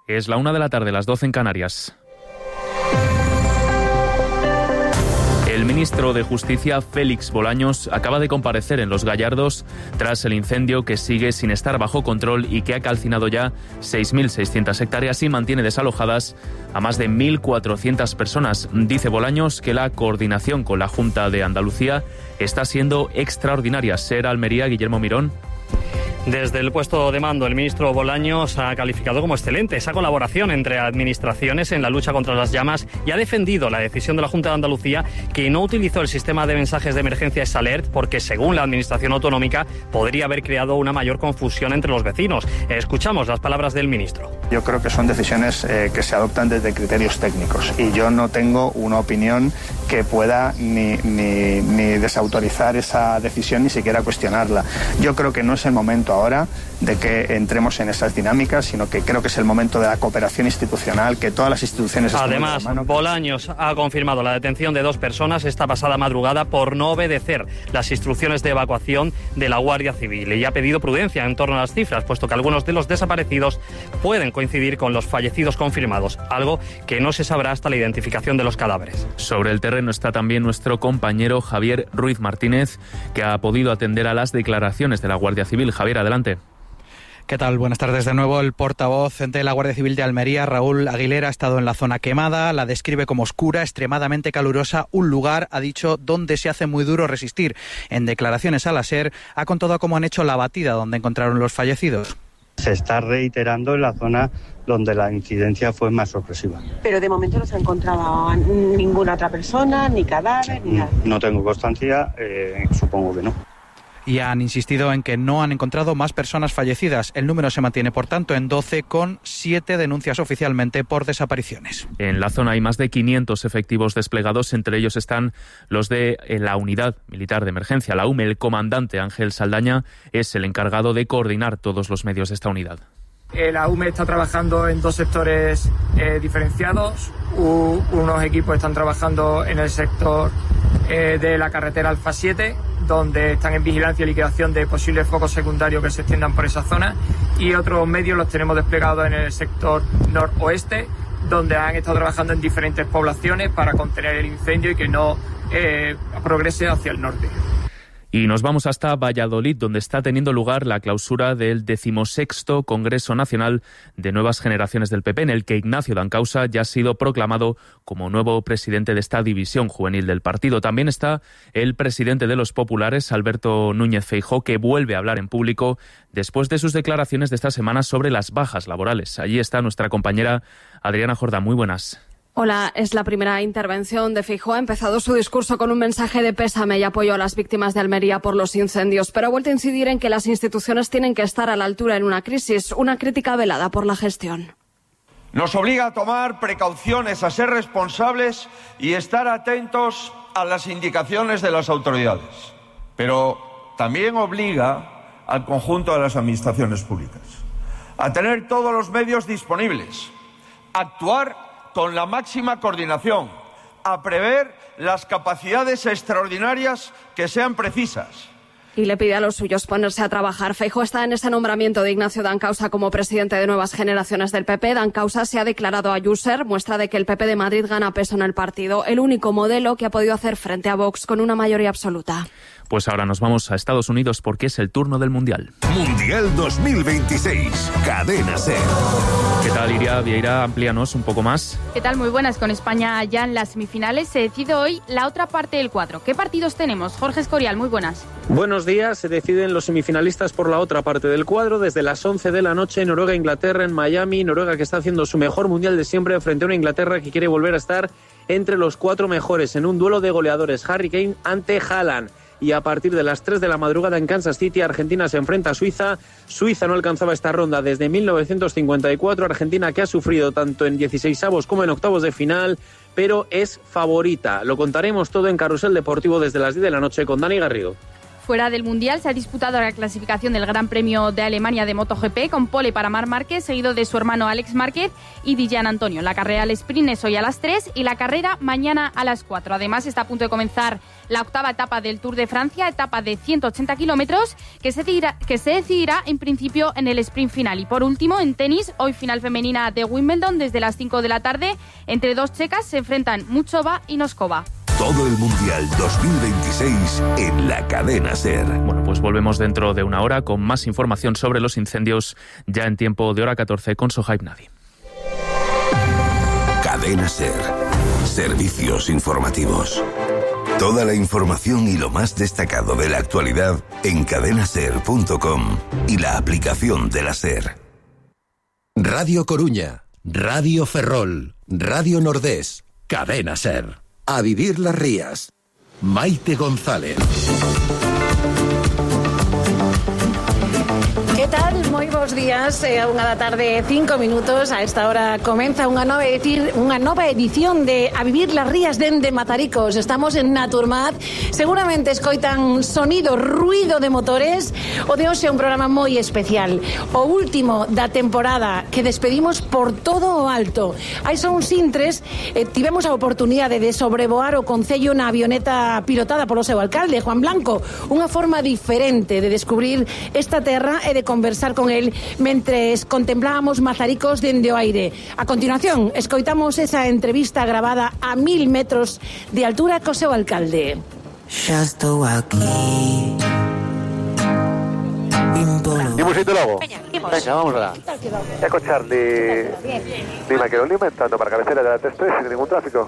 Es la 1 de la tarde, las 12 en Canarias. El ministro de Justicia, Félix Bolaños, acaba de comparecer en Los Gallardos tras el incendio que sigue sin estar bajo control y que ha calcinado ya 6.600 hectáreas y mantiene desalojadas a más de 1.400 personas. Dice Bolaños que la coordinación con la Junta de Andalucía está siendo extraordinaria. Ser Almería, Guillermo Mirón. Desde el puesto de mando, el ministro Bolaños ha calificado como excelente esa colaboración entre administraciones en la lucha contra las llamas y ha defendido la decisión de la Junta de Andalucía que no utilizó el sistema de mensajes de emergencia SALERT porque, según la Administración Autonómica, podría haber creado una mayor confusión entre los vecinos. Escuchamos las palabras del ministro. Yo creo que son decisiones que se adoptan desde criterios técnicos y yo no tengo una opinión que pueda ni desautorizar esa decisión ni siquiera cuestionarla. Yo creo que no es el momento ahora de que entremos en esas dinámicas, sino que creo que es el momento de la cooperación institucional, que todas las instituciones... Además, Bolaños ha confirmado la detención de 2 personas esta pasada madrugada por no obedecer las instrucciones de evacuación de la Guardia Civil y ha pedido prudencia en torno a las cifras, puesto que algunos de los desaparecidos pueden coincidir con los fallecidos confirmados, algo que no se sabrá hasta la identificación de los cadáveres. Sobre el terreno está también nuestro compañero Javier Ruiz Martínez, que ha podido atender a las declaraciones de la Guardia Civil. Javier, adelante. ¿Qué tal? Buenas tardes de nuevo. El portavoz de la Guardia Civil de Almería, Raúl Aguilera, ha estado en la zona quemada, la describe como oscura, extremadamente calurosa, un lugar, ha dicho, donde se hace muy duro resistir. En declaraciones a la SER ha contado cómo han hecho la batida donde encontraron los fallecidos. Se está reiterando en la zona donde la incidencia fue más sorpresiva. Pero de momento no se ha encontrado ninguna otra persona, ni cadáver, ni nada. No tengo constancia, supongo que no. Y han insistido en que no han encontrado más personas fallecidas. El número se mantiene, por tanto, en 12, con 7 denuncias oficialmente por desapariciones. En la zona hay más de 500 efectivos desplegados, entre ellos están los de la Unidad Militar de Emergencia, la UME. El comandante Ángel Saldaña es el encargado de coordinar todos los medios de esta unidad. La UME está trabajando en 2 sectores diferenciados. Unos equipos están trabajando en el sector de la carretera Alfa 7, donde están en vigilancia y liquidación de posibles focos secundarios que se extiendan por esa zona, y otros medios los tenemos desplegados en el sector noroeste, donde han estado trabajando en diferentes poblaciones para contener el incendio y que no progrese hacia el norte. Y nos vamos hasta Valladolid, donde está teniendo lugar la clausura del 16º Congreso Nacional de Nuevas Generaciones del PP, en el que Ignacio Dancausa ya ha sido proclamado como nuevo presidente de esta división juvenil del partido. También está el presidente de los populares, Alberto Núñez Feijóo, que vuelve a hablar en público después de sus declaraciones de esta semana sobre las bajas laborales. Allí está nuestra compañera Adriana Jordá. Muy buenas. Hola, es la primera intervención de Feijóo. Ha empezado su discurso con un mensaje de pésame y apoyo a las víctimas de Almería por los incendios, pero ha vuelto a incidir en que las instituciones tienen que estar a la altura en una crisis, una crítica velada por la gestión. Nos obliga a tomar precauciones, a ser responsables y estar atentos a las indicaciones de las autoridades, pero también obliga al conjunto de las administraciones públicas a tener todos los medios disponibles, a actuar con la máxima coordinación, a prever las capacidades extraordinarias que sean precisas. Y le pide a los suyos ponerse a trabajar. Feijóo está en ese nombramiento de Ignacio Dancausa como presidente de Nuevas Generaciones del PP. Dancausa se ha declarado a User, muestra de que el PP de Madrid gana peso en el partido, el único modelo que ha podido hacer frente a Vox con una mayoría absoluta. Pues ahora nos vamos a Estados Unidos porque es el turno del Mundial. Mundial 2026, Cadena SER. ¿Qué tal, Iria Vieira? Amplíanos un poco más. ¿Qué tal? Muy buenas. Con España ya en las semifinales se decide hoy la otra parte del cuadro. ¿Qué partidos tenemos? Jorge Escorial, muy buenas. Buenos días. Se deciden los semifinalistas por la otra parte del cuadro desde las 11 de la noche. Noruega-Inglaterra en Miami. Noruega que está haciendo su mejor Mundial de siempre frente a una Inglaterra que quiere volver a estar entre los 4 mejores en un duelo de goleadores. Harry Kane ante Haaland. Y a partir de las 3 de la madrugada en Kansas City, Argentina se enfrenta a Suiza. Suiza no alcanzaba esta ronda desde 1954. Argentina que ha sufrido tanto en 16avos como en octavos de final, pero es favorita. Lo contaremos todo en Carrusel Deportivo desde las 10 de la noche con Dani Garrido. Fuera del Mundial se ha disputado la clasificación del Gran Premio de Alemania de MotoGP con pole para Marc Márquez, seguido de su hermano Alex Márquez y Dijan Antonio. La carrera al sprint es hoy a las 3 y la carrera mañana a las 4. Además, está a punto de comenzar la octava etapa del Tour de Francia, etapa de 180 kilómetros, que se decidirá en principio en el sprint final. Y por último, en tenis, hoy final femenina de Wimbledon desde las 5 de la tarde. Entre dos checas se enfrentan Muchova y Noskova. Todo el Mundial 2026 en la cadena SER. Bueno, pues volvemos dentro de una hora con más información sobre los incendios, ya en tiempo de hora 14 con Sohaib Nadi. Cadena SER. Servicios informativos. Toda la información y lo más destacado de la actualidad en cadenaser.com y la aplicación de la SER. Radio Coruña, Radio Ferrol, Radio Nordés, Cadena SER. A vivir las Rías. Maite González. Que tal? Moi bons días, unha da tarde, 5 minutos. A esta hora comeza unha nova edición de A vivir las Rías dende Mazaricos. Estamos en Naturmat. Seguramente escoitan sonido, ruido de motores. O de hoxe é un programa moi especial. O último da temporada que despedimos por todo o alto. Hai só uns intres, tivemos a oportunidade de sobrevoar o concello na avioneta pilotada polo seu alcalde, Juan Blanco. Unha forma diferente de descubrir esta terra e de conversar con él mentres contemplábamos Mazaricos dende o aire. A continuación, escoitamos esa entrevista grabada a 1000 metros de altura co seu alcalde. Xa estou aquí. Imos indo logo. Venga, vamos alá. Eco Charlie Lima que Lima entrando para cabecera de la T3 sin ningún tráfico.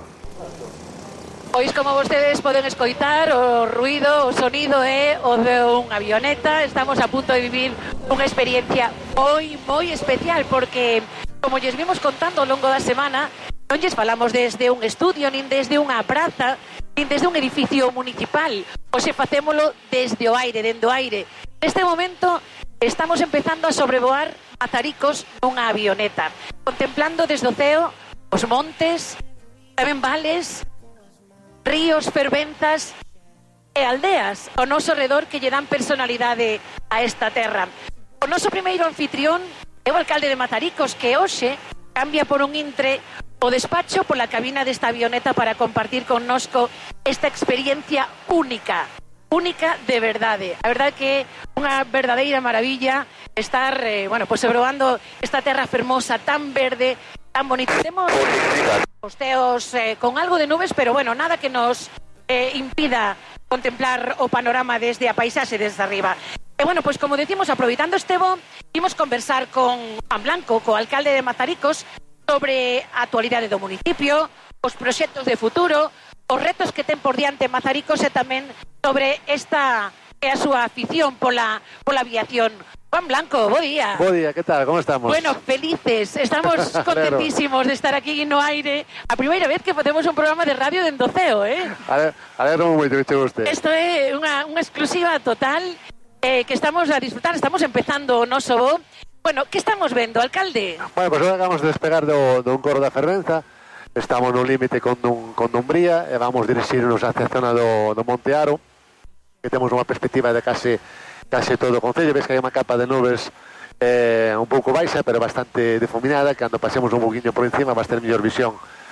Pois como vostedes poden escoitar, o ruido, o sonido é o de unha avioneta. Estamos a punto de vivir unha experiencia moi especial porque, como lles vimos contando ao longo da semana, non lles falamos desde un estudio, nin desde unha praza, nin desde un edificio municipal. Hoxe facémolo desde o aire, dende o aire. Neste momento estamos empezando a sobrevoar Mazaricos nunha avioneta, contemplando desde o ceo os montes, tamén vales, ríos, fervenzas e aldeas ao noso redor que lle dan personalidade a esta terra. O noso primeiro anfitrión é o alcalde de Mazaricos, que hoxe cambia por un intre o despacho pola cabina desta avioneta para compartir connosco esta experiencia única de verdade. A verdade que é unha verdadeira maravilla estar, sobrevoando esta terra fermosa, tan verde, tan bonita. Temos os teos con algo de nubes, pero nada que nos impida contemplar o panorama desde a paisaxe desde arriba. E como decimos, aproveitando este bo, imos conversar con Juan Blanco, co alcalde de Mazaricos, sobre a actualidade do municipio, os proxectos de futuro, os retos que ten por diante Mazaricos e tamén sobre esta é a súa afición pola aviación. Juan Blanco, bo día. Bo día, que tal? Como estamos? Bueno, felices, estamos contentísimos de estar aquí no aire. A primeira vez que facemos un programa de radio dende o ceo, Alegro moito que chegou usted. Isto é unha exclusiva total que estamos a disfrutar, estamos empezando o noso bo. Que estamos vendo, alcalde? Pois acabamos de despegar dun coro da fervenza. Estamos no límite con Dumbría e vamos dirixirnos hacia a zona do Monte Aro, que temos unha perspectiva de case todo o concello. Ves que hai unha capa de nubes un pouco baixa, pero bastante difuminada, que cando pasemos un poquinho por encima vas ter mellor visión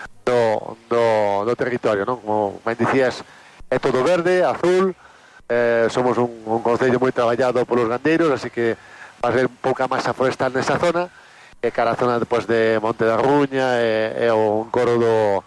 do territorio, non? Como ben dicías, é todo verde, azul, somos un concello moi traballado polos gandeiros, así que va a ser pouca masa forestal nesa zona, e cara a zona depois de Monte da Ruña e o encoro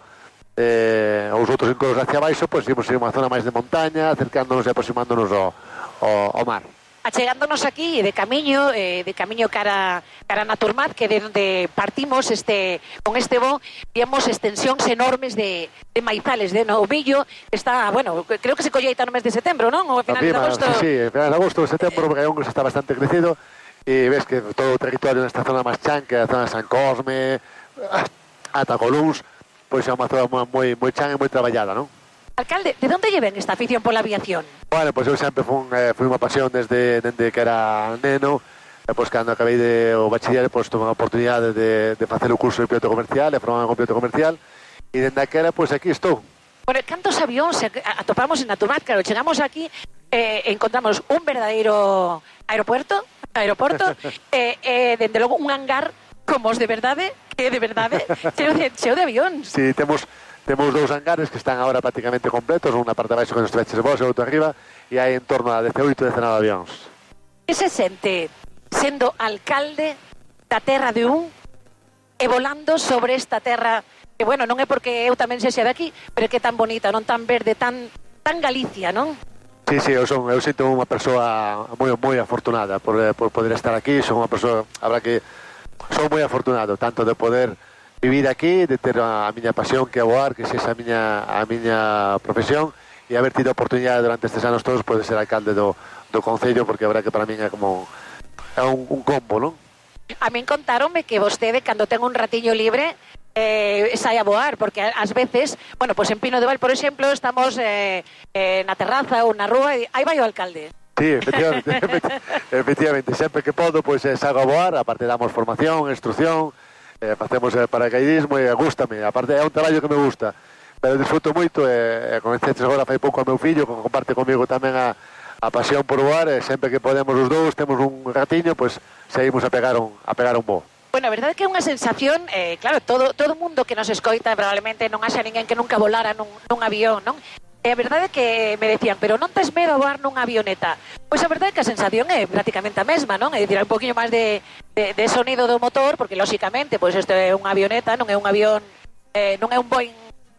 os outros encoros hacia baixo, pois imos ir unha zona máis de montaña, acercándonos e aproximándonos ao mar. Achegándonos aquí de camiño cara Naturmat, que de onde partimos con este bo, víamos extensións enormes de maizales, de novillo, que está, creo que se colleita no mes de setembro, non? O a finales de agosto. Sí, finales de agosto, setembro, porque hai un que está bastante crecido, e ves que todo o territorio nesta zona máis chan, que é a zona de San Cosme, ata Colúns, pois é unha zona moi chan e moi traballada, non? Alcalde, de onde lle ven esta afición pola aviación? Pois eu sempre fui unha pasión desde que era neno, e pois cando acabei o bachiller, pois tomei a oportunidade de facer o curso de piloto comercial, e formar con piloto comercial, e dende aquela, pois aquí estou. Cantos avións atopamos en Naturmat? Claro, chegamos aquí, encontramos un verdadeiro aeroporto, dende logo un hangar como os de verdade, cheo de avións. Sí, temos 2 hangares que están agora prácticamente completos, unha parte abaixo que nos traches vos e outra arriba, e hai en torno a 18 avións. Que se sente sendo alcalde da terra de un e volando sobre esta terra que, bueno, non é porque eu tamén sexa de aquí, pero que é tan bonita, non tan verde, tan Galicia, non? Sí, eu sinto unha persoa moi afortunada por poder estar aquí. Son unha persoa, son moi afortunado tanto de poder vivir aquí, de ter a miña pasión que é voar, que sexa a miña profesión, e haber tido a oportunidade durante estes anos todos poder ser alcalde do concello, porque a verdad que para min é como un combo, non? A min contáronme que vostede, cando ten un ratiño libre, sai a voar, porque ás veces, bueno, pues en Pino de Val, por exemplo, estamos na terraza ou na rúa e aí vai o alcalde. Sí, efectivamente, sempre que podo, pois sago a voar, aparte damos formación, instrucción, facemos paracaidismo e gústame, aparte é un traballo que me gusta, pero disfruto moito, conhecetes agora fai pouco ao meu fillo, que comparte comigo tamén a pasión por voar, e sempre que podemos os dous, temos un ratiño, pois saímos a pegar un voo. Bueno, a verdade é que é unha sensación, claro, todo mundo que nos escoita probablemente non haxa ninguén que nunca volara nun avión, non? E a verdade é que me decían, pero non tes medo a voar nunha avioneta? Pois a verdade é que a sensación é prácticamente a mesma, non? É dicir, hai un poquinho máis de sonido do motor, porque lóxicamente, pois isto é unha avioneta, non é un avión, non é un Boeing,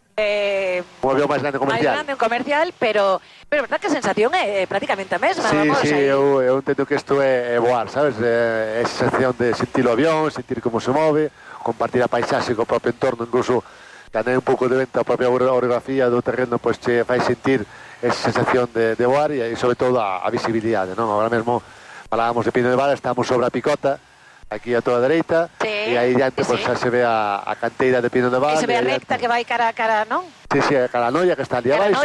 un avión máis grande comercial, pero a verdade é que a sensación é prácticamente a mesma. Sí, eu entendo que isto é voar, sabes? É esa sensación de sentir o avión, sentir como se move, compartir a paisaxe co propio entorno, incluso cando hai un pouco de vento a propia orografía do terreno, pois che fai sentir esa sensación de voar e sobre todo a visibilidade, non? Agora mesmo falábamos de Pino de Val, estamos sobre a Picota, aquí a toda a dereita, e aí diante pois xa se ve a canteira de Pino de Val. E se ve a recta que vai cara a cara, non? Sí, a cara a Noia, que está ali abaixo.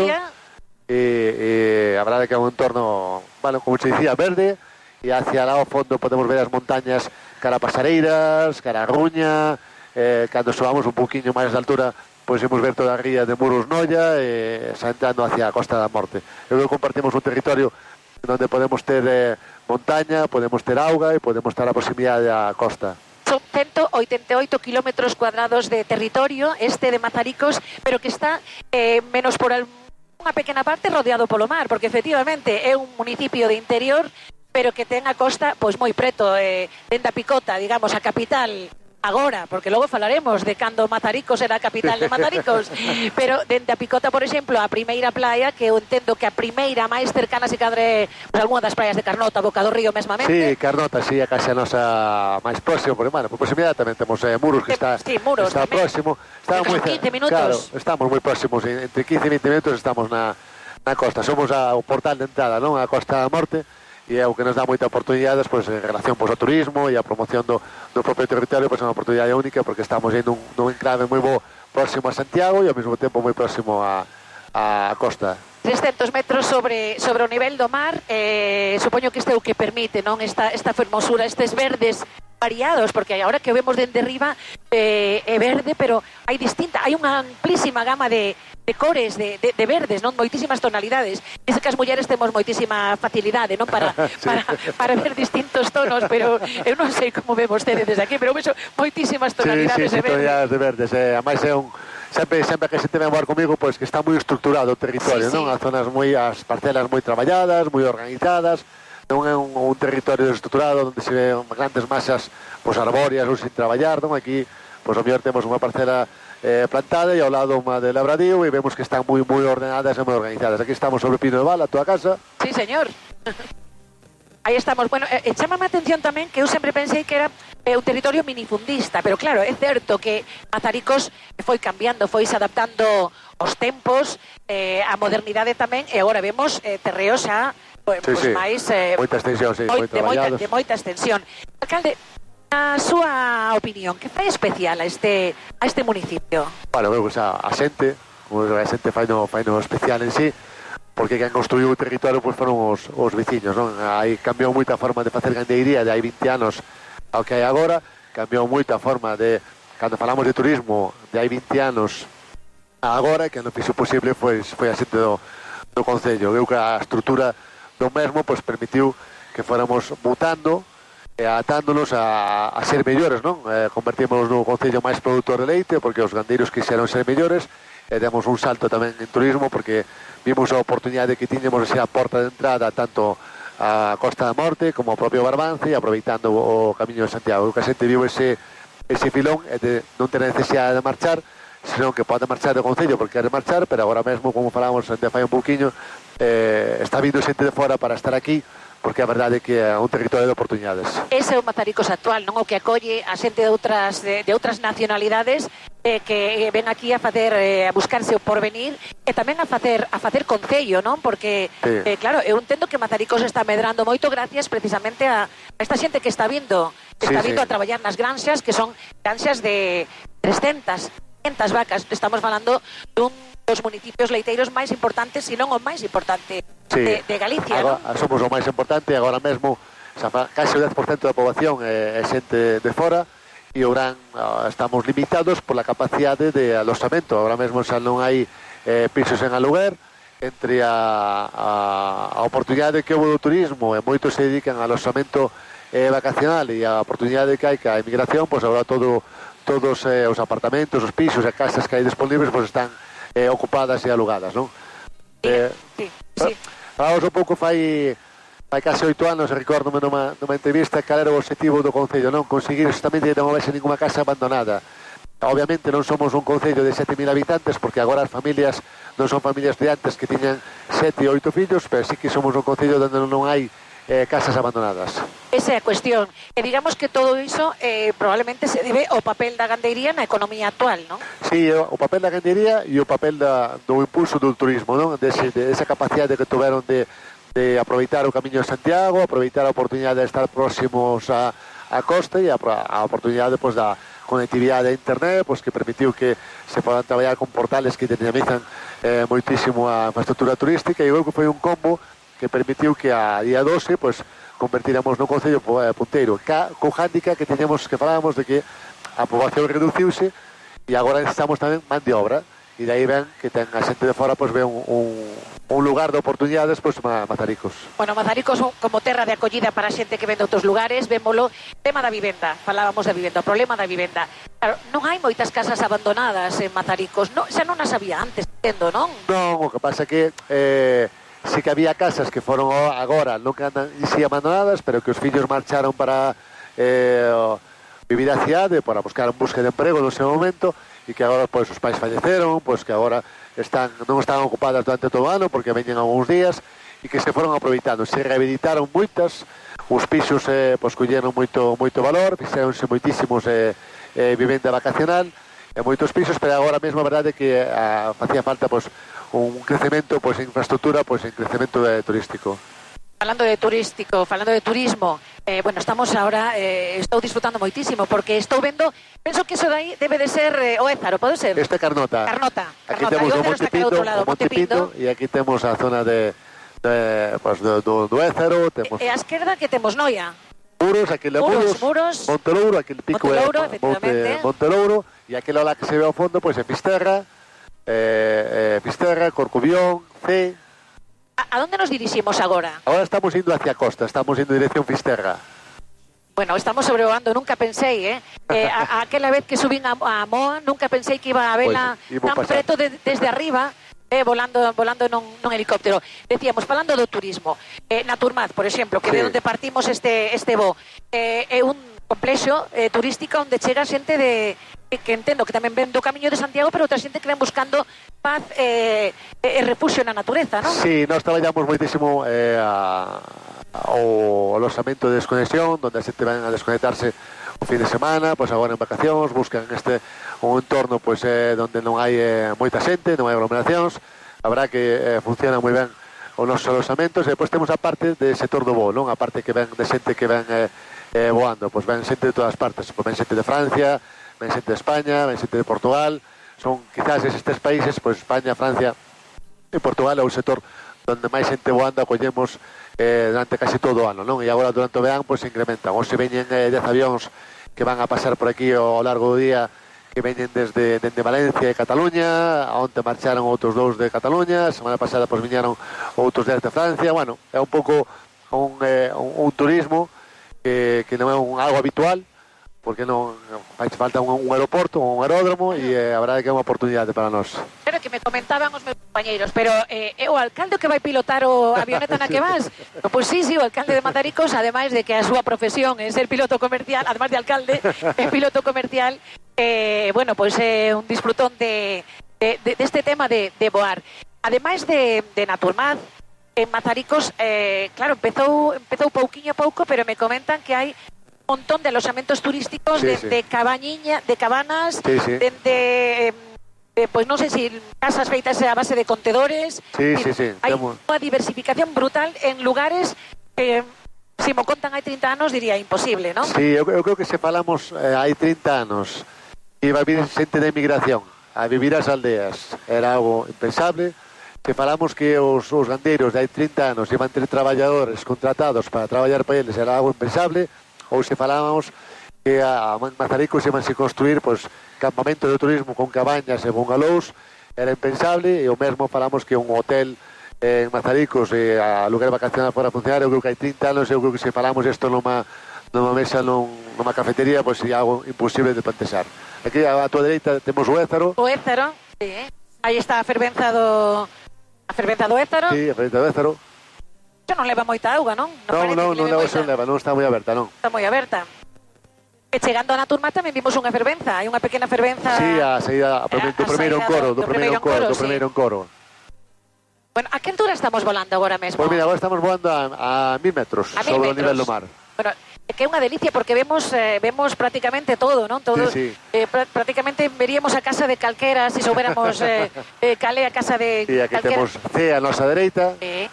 E a verdade que é un entorno, bueno, como se dicía, verde, e hacia lá ao fondo podemos ver as montañas cara a Pasareiras, cara a Ruña. Cando subamos un poquinho máis de altura, pois imos ver toda a ría de Muros Noia, xa entrando hacia a Costa da Morte. Eu compartimos un territorio onde podemos ter montaña, podemos ter auga e podemos estar a proximidade da costa. Son 188 kilómetros cuadrados de territorio, de Mazaricos, pero que está menos por unha pequena parte rodeado polo mar, porque efectivamente é un municipio de interior, pero que ten a costa pois moi preto, dende a Picota, digamos, a capital agora, porque logo falaremos de cando Mazaricos era a capital de Mazaricos, pero dende a Picota, por exemplo, a primeira playa, que eu entendo que a primeira máis cercana se cadre pues, algunha das praias de Carnota, Boca do Río mesmamente. Sí, Carnota, sí, a case a nosa máis próximo, porque, bueno, por proximidade tamén temos Muros, que está próximo. Estamos moi 15 minutos. Claro, estamos moi próximos, entre 15 e 20 minutos estamos na costa. Somos o portal de entrada, non? A Costa da Morte, e é o que nos dá moita oportunidade pois, en relación pois, ao turismo e a promoción do propio territorio, pois é unha oportunidade única porque estamos indo nun enclave moi bo próximo a Santiago e ao mesmo tempo moi próximo a costa. 300 metros sobre o nivel do mar, supoño que este é o que permite, non? Esta fermosura, estes verdes variados, porque agora que o vemos dende arriba é verde, pero hai unha amplísima gama de cores, de verdes, non? Moitísimas tonalidades. Dice que as mulleres temos moitísima facilidade, non? Para ver distintos tonos, pero eu non sei como ve vostede desde aquí, pero vexo moitísimas tonalidades de verdes. Tonalidades de verdes, ademais é un sempre que se teme a voar comigo, pois que está moi estructurado o territorio, non? As zonas as parcelas moi traballadas, moi organizadas. Non é un territorio estruturado onde se ve grandes masas pois arbóreas ou sin traballar, non? Aquí, pois ao mellor temos unha parcela plantada e ao lado unha de labradío e vemos que están moi ordenadas e moi organizadas. Aquí estamos sobre Pino de Val, a tua casa. Sí, señor. Aí estamos. Bueno, chámame a atención tamén que eu sempre pensei que era un territorio minifundista, pero claro, é certo que Mazaricos foi cambiando, foi se adaptando aos tempos, a modernidade tamén, e agora vemos terreos xa máis moita extensión, de moita extensión. Alcalde, a súa opinión, que fai especial a este municipio? Bueno, pues a xente fai no especial en sí, porque quen construiu o territorio pues foron os veciños, non? Aí cambiou moita forma de facer gandeiría de hai 20 anos ao que hai agora, cambiou moita forma de, cando falamos de turismo, de hai 20 anos a agora, que non fixo posible foi a xente do Concello. Eu que a estrutura do mesmo pois permitiu que fóramos mutando e adaptándonos a ser mellores, non? Convertimos no concello máis produtor de leite porque os gandeiros quixeron ser mellores e demos un salto tamén en turismo porque vimos a oportunidade que tiñamos de ser a porta de entrada tanto a Costa da Morte como ao propio Barbance, aproveitando o Camiño de Santiago. Que a xente viu ese filón e de non ter necesidade de marchar, senón que pode marchar do concello porque quere marchar, pero agora mesmo, como falamos de fai un pouquiño, está vindo xente de fora para estar aquí, porque a verdade é que é un territorio de oportunidades. Ese é o Mazaricos actual, non? O que acolle a xente de outras nacionalidades que ven aquí a facer a buscarse o porvenir e tamén a facer concello, non? Porque claro, eu entendo que Mazaricos está medrando moito gracias precisamente a esta xente que está vindo a traballar nas granxas, que son granxas de 300 vacas. Estamos falando dun dos municipios leiteiros máis importantes, se non o máis importante de Galicia, agora, non? Somos o máis importante, agora mesmo case o 10% da poboación é xente de fora e Ourán estamos limitados pola capacidade de alosamento. Agora mesmo xa non hai pisos en aluguer, entre a oportunidade que houve do turismo e moitos se dedican ao alosamento vacacional e a oportunidade que hai que a emigración, pois agora todos os apartamentos, os pisos e casas que hai disponibles pois están ocupadas e alugadas, non? Sí. Falamos un pouco fai case 8 anos, recordome numa entrevista cal era o objetivo do concello, non? Conseguir justamente que non houvese ninguna casa abandonada. Obviamente non somos un concello de 7.000 habitantes porque agora as familias non son familias de antes que tiñan 7 ou 8 fillos, pero sí que somos un concello onde non hai casas abandonadas. Esa é a cuestión. E digamos que todo iso probablemente se debe ao papel da gandeiría na economía actual, non? Sí, o papel da gandeiría e o papel do impulso do turismo, non? De esa capacidade que tuveron de aproveitar o Camiño de Santiago, aproveitar a oportunidade de estar próximos á costa e a oportunidade pois, da conectividade a internet pois, que permitiu que se podan traballar con portales que dinamizan moitísimo a infraestructura turística e eu que foi un combo que permitiu que a día 12 pois, convertiramos no concello punteiro co hándicap que teníamos que falábamos de que a poboación reduciuse e agora necesitamos tamén man de obra e dai ven que ten a xente de fora pois, ve un lugar de oportunidades pois, Mazaricos. Bueno, Mazaricos como terra de acollida para a xente que ven de outros lugares, vémolo, tema da vivenda, falábamos da vivenda, o problema da vivenda. Claro, non hai moitas casas abandonadas en Mazaricos, xa non as había antes, entendo, non? Non, o que pasa é que sí que había casas que foron agora non que andan así abandonadas, pero que os fillos marcharon para vivir a cidade, para buscar un busca de emprego no seu momento e que agora pois, os pais falleceron, pois que agora non están ocupadas durante todo o ano porque veñen algúns días e que se foron aproveitando, se rehabilitaron moitas, os pisos pois, colleron moito valor, fixeronse moitísimos vivenda vacacional e moitos pisos, pero agora mesmo a verdade é que facía falta pois, un crecemento pois, en infraestructura, pois, en crecemento turístico. Falando de turismo, bueno, estamos ahora, estou disfrutando moitísimo porque estou vendo, penso que eso de aí debe de ser o Ézaro, pode ser? Este é Carnota. Aquí temos o Monte Pinto e aquí temos a zona pues, do Ézaro. Temos... E a esquerda que temos Noia. Muros, aquele Muros, Montelouro, aquele pico Montelouro, e aquele lá que se ve ao fondo, pois é Fisterra, Corcubión, C. ¿A dónde nos diriximos agora? Agora estamos indo hacia a costa, estamos indo en dirección Fisterra. Bueno, estamos sobrevoando, nunca pensei, aquela vez que subín a Moa, nunca pensei que iba a vela tan preto desde arriba, volando nun helicóptero. Decíamos, falando do turismo, Naturmaz, por exemplo, que de onde partimos este voo, é un complexo turístico onde chega xente que entendo que tamén ven do Camiño de Santiago, pero outra xente que ven buscando paz e refuxio na natureza, non? Sí, nós traballamos moitísimo o alosamento de desconexión, onde a xente ven a desconectarse o fin de semana, pois agora en vacacións, buscan un entorno pois, onde non hai moita xente, non hai aglomeracións, a verdad que funciona moi ben os nosos alosamentos, e depois temos a parte do sector do voo, non? A parte que ven de xente que ven voando, pois ven xente de todas partes, pois ven xente de Francia, ven xente de España, ven xente de Portugal, son quizás estes tres países, pois España, Francia e Portugal é o sector onde máis xente voando acollemos durante casi todo o ano, non? E agora durante o verán pois se incrementan, ou se veñen 10 avións que van a pasar por aquí ao largo do día, que veñen desde Valencia e Cataluña. Onte marcharon outros 2 de Cataluña, semana pasada pois viñeron outros de Francia. Bueno, é un pouco un turismo que non é algo habitual, porque non fai falta un aeroporto, un aeródromo, e a verdade que é unha oportunidade para nós. Pero que me comentaban os meus compañeiros, pero o alcalde que vai pilotar o avioneta na que vas? Pois sí, o alcalde de Mazaricos, ademais de que a súa profesión é ser piloto comercial, ademais de alcalde, é piloto comercial. Bueno, pois é un disfrutón deste tema de voar. Ademais de Naturmaz, en Mazaricos, claro, empezou pouquiño a pouco, pero me comentan que hai un montón de alojamentos turísticos, de cabanas, pois non sei se casas feitas a base de contedores. Sí. Hai unha diversificación brutal en lugares que, se mo contan hai 30 anos, diría imposible, non? Sí, eu creo que se falamos hai 30 anos iba a vir xente de emigración a vivir as aldeas, era algo impensable. Se falamos que os gandeiros de hai 30 anos iban ter traballadores contratados para traballar para eles, era algo impensable. Ou se falábamos que a Mazaricos iban se construir pois, campamentos de turismo con cabañas e bungalous, era impensable. E o mesmo falamos que un hotel en Mazaricos e a lugar vacacional para funcionar. Eu creo que hai 30 anos, eu creo que se falamos isto numa mesa, numa cafetería, pois é algo imposible de plantexar. Aquí a tua dereita temos o Ézaro. O Ézaro, sí. Aí está a fervenza do Ézaro. Sí, a fervenza do Ézaro. Isto non leva moita auga, non? Non leva, non está moi aberta, non. Está moi aberta. E chegando a Naturmaz tamén vimos unha fervenza, hai unha pequena fervenza. Sí, a saída do primeiro encoro. Bueno, a que altura estamos volando agora mesmo? Pois mira, agora estamos volando a 1000 metros sobre o nivel do mar. Bueno, que é unha delicia porque vemos prácticamente todo, non? Todo, sí. Prácticamente veríamos a casa de calquera se soubéramos cal é a casa de calquera. Aquí temos C a nosa dereita.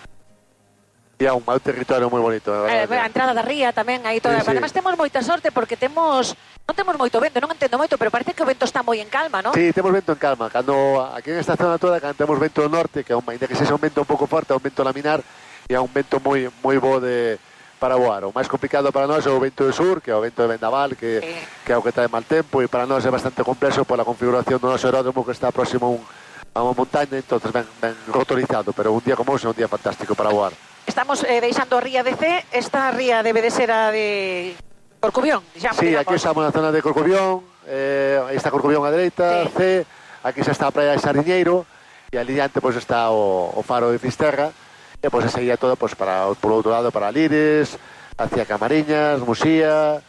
E é un territorio moi bonito. A entrada da ría tamén, aí toda. Además temos moita sorte porque non temos moito vento, non entendo moito, pero parece que o vento está moi en calma, non? Sí, temos vento en calma. Cando aquí en esta zona toda, cando temos vento do norte, que ainda que sexa un vento un pouco forte, é un vento laminar, e é un vento moi bo para voar. O máis complicado para nós é o vento de sur, que é o vento de vendaval, que é o que trae mal tempo, e para nós é bastante complexo pola configuración do noso aeródromo, que está próximo a unha montaña, entonces ben rotorizado, pero un día como hoxe é un día fantástico para voar. Estamos deixando a ría de C, esta ría debe de ser a de Corcubión, digamos. Sí, aquí estamos na zona de Corcubión, aí está Corcubión a dereita, C, aquí xa está a praia de Sariñeiro, e ali diante pois está o faro de Fisterra, e pois seguía todo pois para por outro lado para Lires, hacia Camariñas, Musía.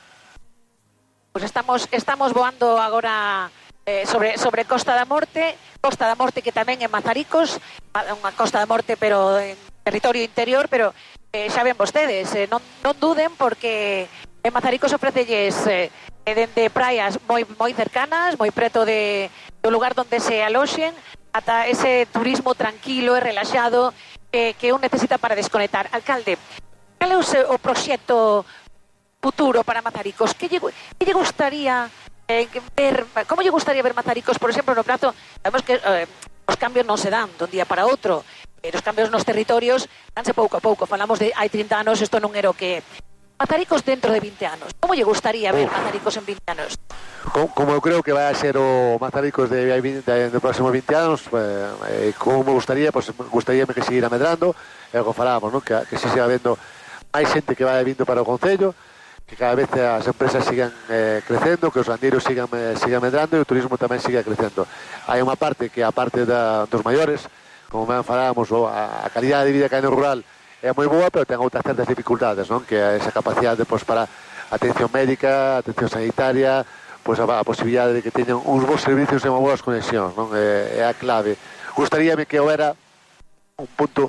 Pois estamos voando agora sobre Costa da Morte que tamén é Mazaricos, unha Costa da Morte pero en territorio interior, pero xa ven vostedes, non duden porque en Mazaricos ofrecelles dende praias moi cercanas, moi preto do lugar onde se aloxen, ata ese turismo tranquilo e relaxado que un necesita para desconectar. Alcalde, cal é o proxecto futuro para Mazaricos? Que lle gustaría ver, como lle gustaría ver Mazaricos, por exemplo, no prazo? Sabemos que os cambios non se dan dun día para outro, os cambios nos territorios danse pouco a pouco. Falamos de hai 30 anos, isto non era o que Mazaricos dentro de 20 anos. Como lle gustaría ver Mazaricos en 20 anos? Como eu creo que vai a ser o Mazaricos de próximos 20 anos, como me gustaría, pues gustaríame que seguira medrando, é o que falábamos, ¿no? que se siga vendo máis xente que vai vindo para o Concello, que cada vez as empresas sigan crecendo, que os gandeiros sigan medrando e o turismo tamén siga crecendo. Hai unha parte que a parte dos maiores, como ben falábamos, a calidade de vida que hai no rural é moi boa, pero ten outras certas dificultades, non? Que é esa capacidade pois, para atención médica, atención sanitaria, pois a posibilidade de que teñan uns bons servicios e unha boas conexións, non? É a clave. Gustaríame que houbera un punto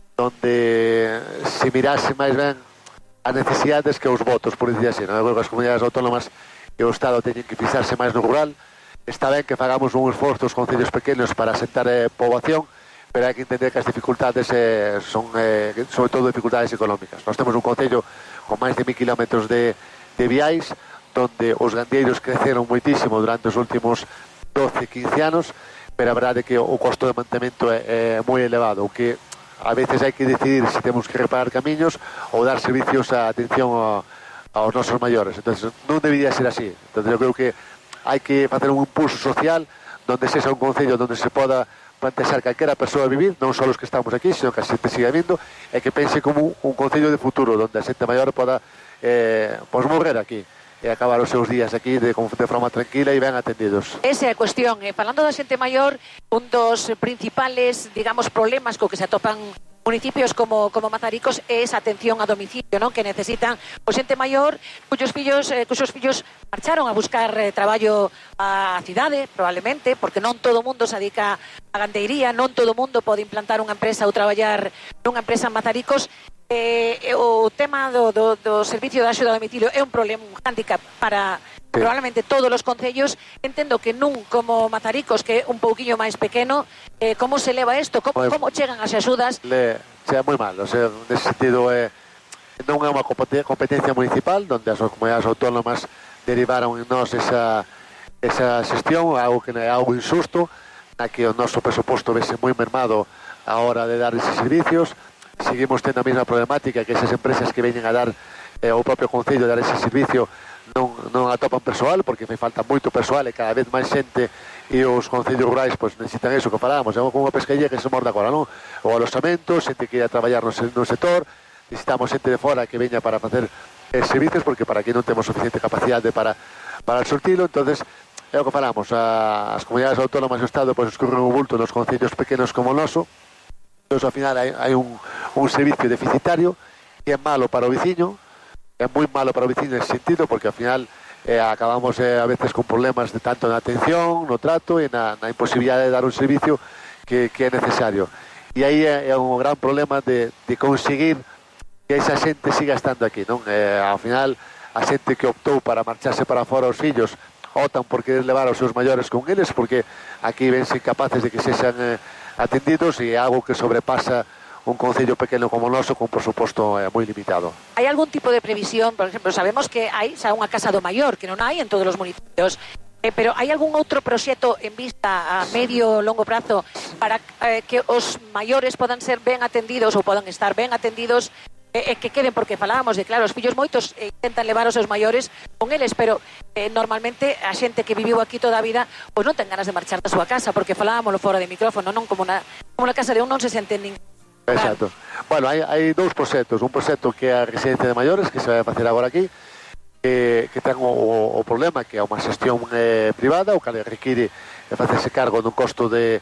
onde se mirase máis ben as necesidades que os votos, por dicir así, non? As comunidades autónomas e o Estado teñen que fixarse máis no rural. Está ben que fagamos un esforzo os concellos pequenos para asentar poboación, pero hai que entender que as dificultades son sobre todo dificultades económicas. Nós temos un concello con máis de 1000 kilómetros de viais, donde os gandeiros creceron moitísimo durante os últimos 12-15 anos, pero a verdade é que o costo de mantemento é moi elevado, o que a veces hai que decidir se temos que reparar camiños ou dar servicios a atención aos nosos maiores. Entonces non debería ser así. Entonces eu creo que hai que facer un impulso social donde sexa un concello donde se poda plantear calquera persoa a vivir, non só os que estamos aquí, sino que a xente siga vindo, e que pense como un concello de futuro, donde a xente maior poda morrer aquí e acabar os seus días aquí de forma tranquila e ben atendidos. Esa é a cuestión. Falando da xente maior, un dos principales, digamos, problemas co que se atopan municipios como Mazaricos é esa atención a domicilio, non? Que necesitan o xente maior cuxos fillos marcharon a buscar traballo á cidade, probablemente, porque non todo o mundo se dedica a gandeiría, non todo o mundo pode implantar unha empresa ou traballar nunha empresa en Mazaricos. O tema do servicio de axuda a domicilio é un problema, un hándicap para probablemente todos os concellos. Entendo que nun como Mazaricos, que é un pouquiño máis pequeno, como se leva isto? Como chegan as axudas? É moi mal, o sea, nesse sentido non é unha competencia municipal donde as comunidades autónomas derivaron en nós esa xestión, algo que é algo injusto, na que o noso presuposto vese moi mermado a hora de dar eses servicios. Seguimos tendo a mesma problemática, que esas empresas que veñen a dar o propio concello a dar ese servicio non atopan persoal, porque fai falta moito persoal e cada vez máis xente, e os concellos rurais pois necesitan eso que falábamos, é como unha pescaría que se morde agora, non? O alosamento, xente que ia traballar no sector, necesitamos xente de fora que veña para facer servicios, porque para aquí non temos suficiente capacidade para surtilo. Entonces é o que falamos, as comunidades autónomas do Estado pois escurren o bulto nos concellos pequenos como o noso. Entón, ao final hai un servicio deficitario que é malo para o veciño, é moi malo para o veciño nesse sentido, porque ao final acabamos a veces con problemas de tanto na atención, no trato e na imposibilidade de dar un servicio que é necesario. E aí é un gran problema de conseguir que esa xente siga estando aquí, non? Ao final, a xente que optou para marcharse para fora os fillos optan por querer levar os seus maiores con eles, porque aquí vense incapaces de que sexan atendidos, e é algo que sobrepasa un concello pequeno como o noso, con por suposto moi limitado. Hai algún tipo de previsión? Por exemplo, sabemos que hai xa unha casa do maior, que non hai en todos os municipios, pero hai algún outro proxecto en vista a medio ou longo prazo para que os maiores podan ser ben atendidos ou podan estar ben atendidos, que queden, porque falábamos de, claro, os fillos moitos intentan levar os seus maiores con eles, pero normalmente a xente que viviu aquí toda a vida pois non ten ganas de marchar da súa casa, porque falábamoslo fora de micrófono, non como na casa de un non se sente ningún. Exacto. Bueno, hai dous proxectos. Un proxecto que é a residencia de maiores, que se vai facer agora aquí, que ten o problema que é unha xestión privada, o que require facerse cargo dun costo de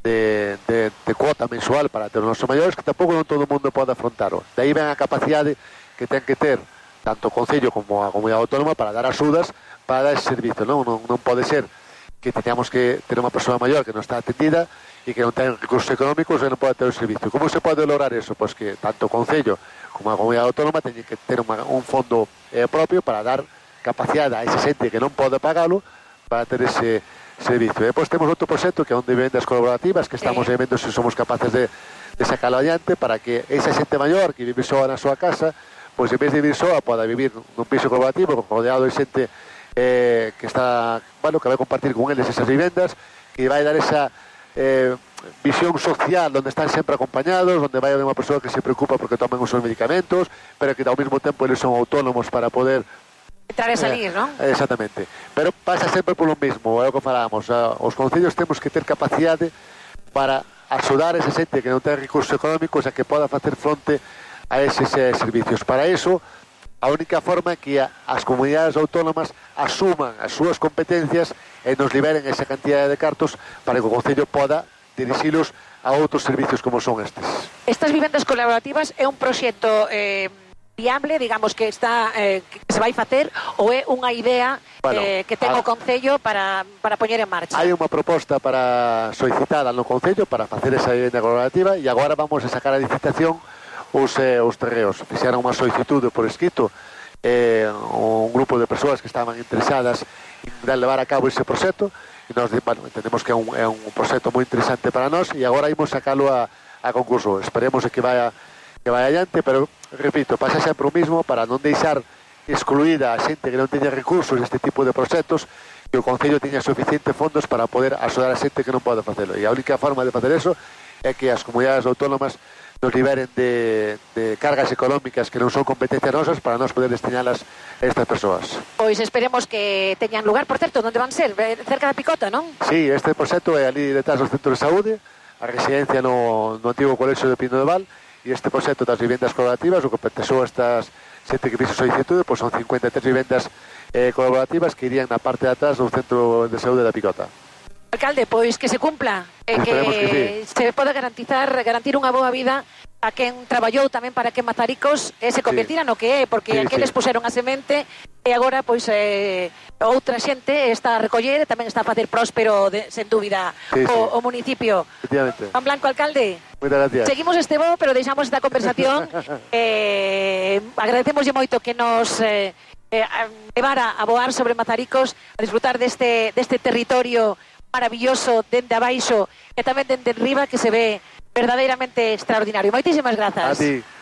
cuota mensual para ter os nosos maiores, que tampouco non todo o mundo pode afrontaro. De aí ven a capacidade que ten que ter tanto o Concello como a Comunidade Autónoma para dar axudas para dar ese servicio. Non pode ser que teñamos que ter unha persoa maior que non está atendida e que non ten recursos económicos e non pode ter o servicio. Como se pode lograr eso? Pois que tanto o Concello como a Comunidade Autónoma teñen que ter un fondo propio para dar capacidade a esa xente que non pode pagalo para ter ese servicio. E depois temos outro proxecto que é onde vivendas colaborativas, que estamos vendo se somos capaces de sacalo adiante para que esa xente maior que vive soa na súa casa, pois en vez de vivir soa, poda vivir nun piso colaborativo rodeado de xente que está, bueno, que vai compartir con eles esas vivendas, que vai dar esa visión social donde están sempre acompañados, donde vai haber unha persoa que se preocupa porque tomen os seus medicamentos, pero que ao mesmo tempo eles son autónomos para poder entrar e salir, non? Exactamente. Pero pasa sempre polo mesmo, é o que falábamos. Os concellos temos que ter capacidade para axudar esa xente que non ten recursos económicos a que poda facer fronte a eses servicios. Para iso, a única forma é que as comunidades autónomas asuman as súas competencias e nos liberen esa cantidad de cartos para que o concello poda dirixilos a outros servicios como son estes. Estas vivendas colaborativas é un proxecto viable, digamos, que está que se vai facer, ou é unha idea que ten o Concello para poñer en marcha? Hai unha proposta para solicitada no Concello para facer esa vivenda colaborativa e agora vamos a sacar a licitación os terreos. Fixeron unha solicitude por escrito un grupo de persoas que estaban interesadas en levar a cabo ese proxecto e nós entendemos que é un proxecto moi interesante para nós e agora imos sacalo a concurso. Esperemos que vaya adiante, pero repito, pasa sempre o mismo para non deixar excluída a xente que non teña recursos deste tipo de proxectos, que o Concello teña suficientes fondos para poder axudar a xente que non pode facelo. E a única forma de facer eso é que as comunidades autónomas nos liberen de cargas económicas que non son competencias nosas para nos poder destinalas a estas persoas. Pois esperemos que teñan lugar. Por certo, onde van ser? Cerca da Picota, non? Sí, este proxecto é ali detrás do centro de saúde, a residencia no antigo colexio de Pino de Val, e este proxecto das vivendas colaborativas, o que pertexou estas 7 que fixo solicitude, pois son 53 vivendas colaborativas que irían na parte de atrás do centro de saúde da Picota. Alcalde, pois que se cumpla, que se poda garantir unha boa vida a quen traballou tamén para que Mazaricos se convirtiera no que é, porque aqueles puseron a semente e agora pois outra xente está a recoller e tamén está a facer próspero, sen dúbida, o municipio. Efectivamente. Juan Blanco, alcalde. Moitas gracias. Seguimos este bo, pero deixamos esta conversación. Agradecemoslle moito que nos levara a voar sobre Mazaricos, a disfrutar deste territorio maravilloso dende abaixo e tamén dende arriba, que se ve verdadeiramente extraordinario. Moitísimas grazas. A ti.